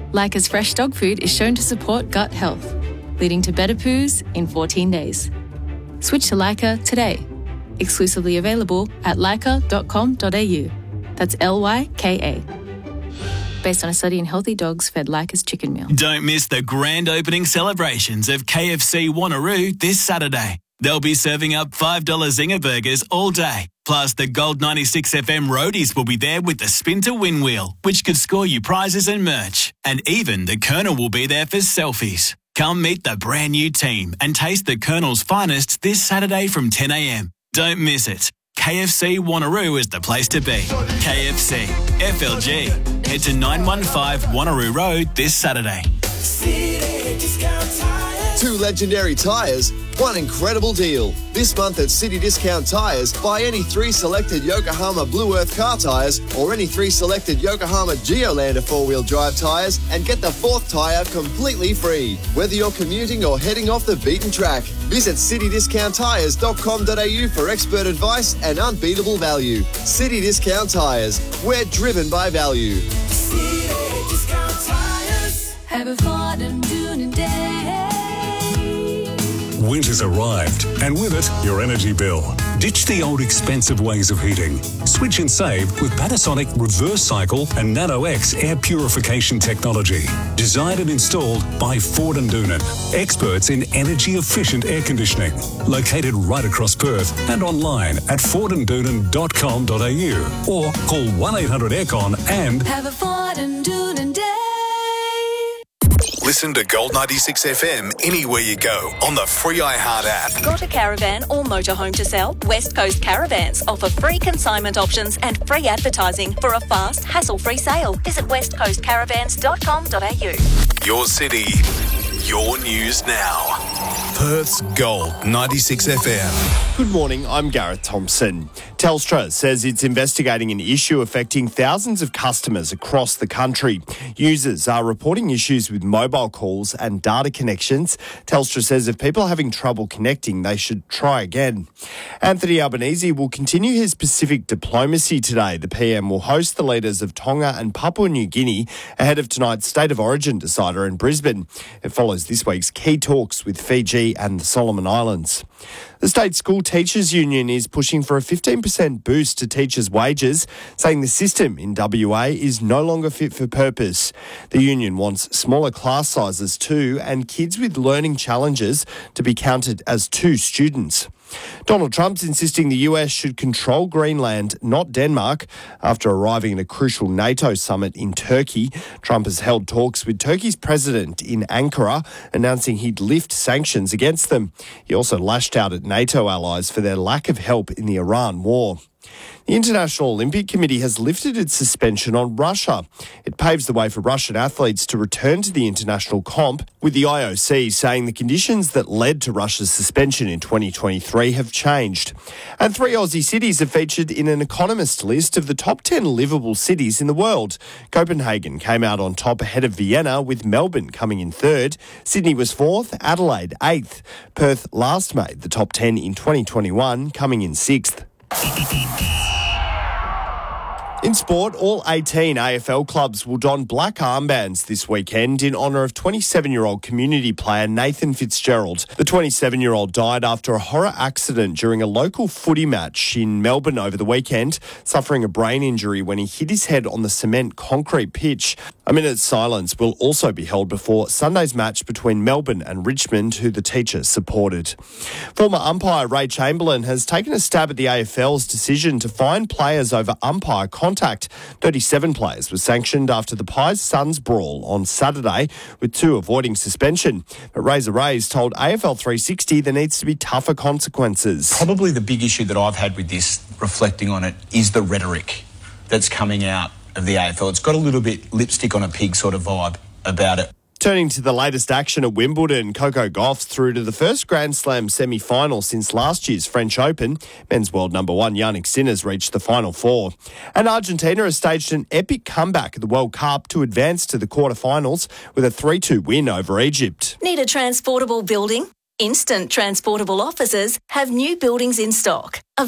Leica's fresh dog food is shown to support gut health, leading to better poos in 14 days. Switch to Leica today. Exclusively available at leica.com.au. That's Lyka. Based on a study in healthy dogs fed Leica's chicken meal. Don't miss the grand opening celebrations of KFC Wanneroo this Saturday. They'll be serving up $5 Zinger burgers all day. Plus, the Gold 96 FM roadies will be there with the Spin to Win wheel, which could score you prizes and merch. And even the Colonel will be there for selfies. Come meet the brand new team and taste the Colonel's finest this Saturday from 10 a.m. Don't miss it. KFC Wanneroo is the place to be. KFC, FLG. Head to 915 Wanneroo Road this Saturday. Two legendary tyres, one incredible deal. This month at City Discount Tyres, buy any 3 selected Yokohama Blue Earth car tyres or any 3 selected Yokohama Geolander 4-wheel drive tyres and get the 4th tyre completely free. Whether you're commuting or heading off the beaten track, visit citydiscounttyres.com.au for expert advice and unbeatable value. City Discount Tyres, we're driven by value. City Discount Tyres. Have a fun and Doonan day. Winter's arrived, and with it, your energy bill. Ditch the old expensive ways of heating. Switch and save with Panasonic Reverse Cycle and Nano X air purification technology. Designed and installed by Ford and Doonan, experts in energy-efficient air conditioning. Located right across Perth and online at fordanddoonan.com.au or call 1-800-AIRCON and have a Ford and Doonan day. Listen to Gold 96 FM anywhere you go on the free iHeart app. Got a caravan or motorhome to sell? West Coast Caravans offer free consignment options and free advertising for a fast, hassle-free sale. Visit westcoastcaravans.com.au. Your city, your news now. Perth's Gold 96 FM. Good morning, I'm Gareth Thompson. Telstra says it's investigating an issue affecting thousands of customers across the country. Users are reporting issues with mobile calls and data connections. Telstra says if people are having trouble connecting, they should try again. Anthony Albanese will continue his Pacific diplomacy today. The PM will host the leaders of Tonga and Papua New Guinea ahead of tonight's State of Origin decider in Brisbane. It follows this week's key talks with Fiji and the Solomon Islands. The State School Teachers Union is pushing for a 15% boost to teachers' wages, saying the system in WA is no longer fit for purpose. The union wants smaller class sizes too and kids with learning challenges to be counted as 2 students. Donald Trump's insisting the US should control Greenland, not Denmark. After arriving at a crucial NATO summit in Turkey, Trump has held talks with Turkey's president in Ankara, announcing he'd lift sanctions against them. He also lashed out at NATO allies for their lack of help in the Iran war. The International Olympic Committee has lifted its suspension on Russia. It paves the way for Russian athletes to return to the international comp, with the IOC saying the conditions that led to Russia's suspension in 2023 have changed. And 3 Aussie cities have featured in an Economist list of the top 10 livable cities in the world. Copenhagen came out on top ahead of Vienna, with Melbourne coming in 3rd. Sydney was 4th, Adelaide 8th. Perth last made the top 10 in 2021, coming in 6th. In sport, all 18 AFL clubs will don black armbands this weekend in honour of 27-year-old community player Nathan Fitzgerald. The 27-year-old died after a horror accident during a local footy match in Melbourne over the weekend, suffering a brain injury when he hit his head on the cement concrete pitch. A minute's silence will also be held before Sunday's match between Melbourne and Richmond, who the teacher supported. Former umpire Ray Chamberlain has taken a stab at the AFL's decision to fine players over umpire contact. 37 players were sanctioned after the Pies-Suns brawl on Saturday, with 2 avoiding suspension. But Razor Rays told AFL 360 there needs to be tougher consequences. Probably the big issue that I've had with this, reflecting on it, is the rhetoric that's coming out of the AFL. It's got a little bit lipstick on a pig sort of vibe about it. Turning to the latest action at Wimbledon, Coco Gauff's through to the first Grand Slam semi-final since last year's French Open. Men's world number 1 Jannik Sinner's reached the Final 4. And Argentina has staged an epic comeback at the World Cup to advance to the quarterfinals with a 3-2 win over Egypt. Need a transportable building? Instant Transportable Offices have new buildings in stock.